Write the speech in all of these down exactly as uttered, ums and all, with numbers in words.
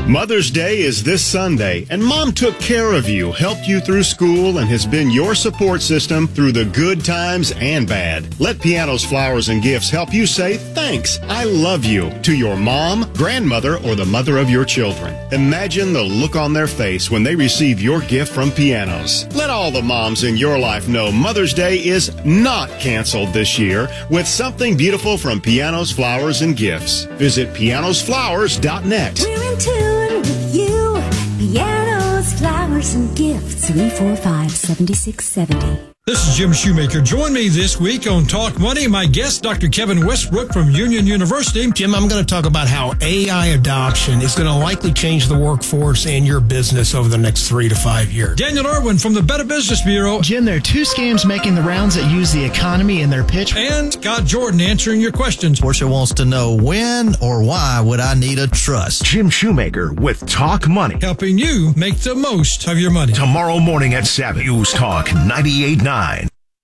Mother's Day is this Sunday, and Mom took care of you, helped you through school, and has been your support system through the good times and bad. Let Pianos, Flowers, and Gifts help you say thanks, I love you, to your mom, grandmother, or the mother of your children. Imagine the look on their face when they receive your gift from Pianos. Let all the moms in your life know Mother's Day is not canceled this year with something beautiful from Pianos, Flowers, and Gifts. Visit pianos flowers dot net. We're in tune with you. Pianos, Flowers, and Gifts. three four five, seven six seven zero. This is Jim Shoemaker. Join me this week on Talk Money. My guest, Doctor Kevin Westbrook from Union University. Jim, I'm going to talk about how A I adoption is going to likely change the workforce and your business over the next three to five years. Daniel Irwin from the Better Business Bureau. Jim, there are two scams making the rounds that use the economy in their pitch. And Scott Jordan answering your questions. Portia wants to know when or why would I need a trust? Jim Shoemaker with Talk Money. Helping you make the most of your money. Tomorrow morning at seven. News Talk ninety-eight point nine.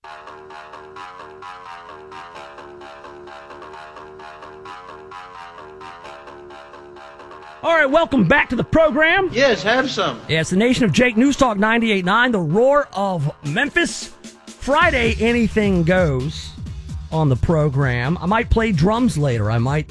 All right, welcome back to the program. Yes, have some. Yeah, it's the Nation of Jake News Talk ninety-eight point nine, the roar of Memphis. Friday, anything goes on the program. I might play drums later. I might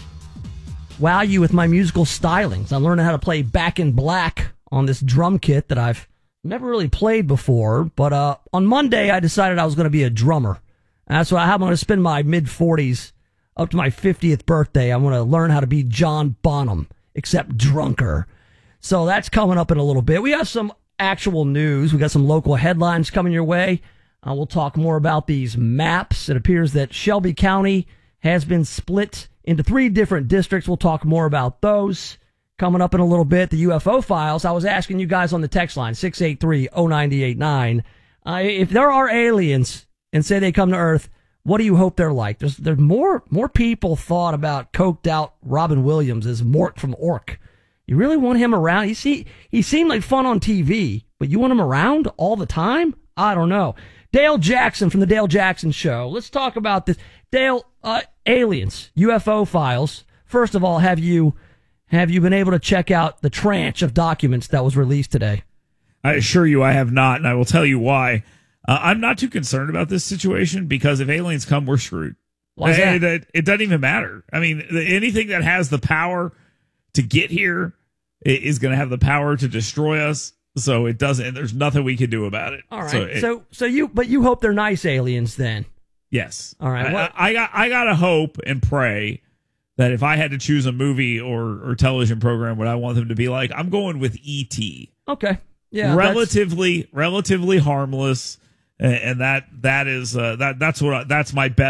wow you with my musical stylings. I'm learning how to play Back in Black on this drum kit that I've never really played before. But uh, on Monday, I decided I was going to be a drummer. And that's why I'm going to spend my mid-forties up to my fiftieth birthday. I'm going to learn how to be John Bonham, except drunker. So that's coming up in a little bit. We have some actual news. We got some local headlines coming your way. Uh, we'll talk more about these maps. It appears that Shelby County has been split into three different districts. We'll talk more about those coming up in a little bit. The U F O files. I was asking you guys on the text line, six eight three, oh nine eight nine. Uh, if there are aliens and say they come to Earth, what do you hope they're like? There's, there's more more people thought about coked out Robin Williams as Mort from Ork. You really want him around? You see, he seemed like fun on T V, but you want him around all the time? I don't know. Dale Jackson from the Dale Jackson Show. Let's talk about this. Dale, uh, aliens, U F O files. First of all, have you have you been able to check out the tranche of documents that was released today? I assure you I have not, and I will tell you why. Uh, I'm not too concerned about this situation because if aliens come, we're screwed. Why is that? It, it, it doesn't even matter. I mean, anything that has the power to get here is going to have the power to destroy us. So it doesn't. There's nothing we can do about it. All right. So, it, so, so you, but you hope they're nice aliens then? Yes. All right. What? I, I got. I got to hope and pray that if I had to choose a movie or or television program, what I want them to be like, I'm going with E T. Okay. Yeah. Relatively, relatively harmless. And that that is uh, that that's what I, that's my best.